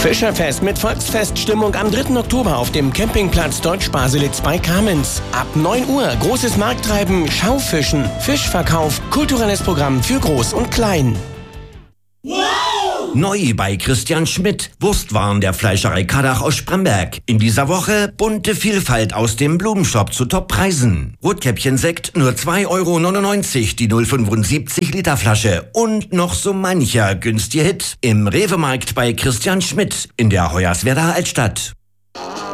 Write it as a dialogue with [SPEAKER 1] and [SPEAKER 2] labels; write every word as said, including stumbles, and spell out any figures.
[SPEAKER 1] Fischerfest mit Volksfeststimmung am dritten Oktober auf dem Campingplatz Deutsch-Baselitz bei Kamenz. Ab neun Uhr großes Markttreiben, Schaufischen, Fischverkauf, kulturelles Programm für Groß und Klein.
[SPEAKER 2] Neu bei Christian Schmidt, Wurstwaren der Fleischerei Kadach aus Spremberg. In dieser Woche bunte Vielfalt aus dem Blumenshop zu Toppreisen. Rotkäppchen-Sekt nur zwei Euro neunundneunzig, die null Komma fünfundsiebzig Liter Flasche. Und noch so mancher günstiger Hit im Rewe-Markt bei Christian Schmidt in der Hoyerswerda Altstadt.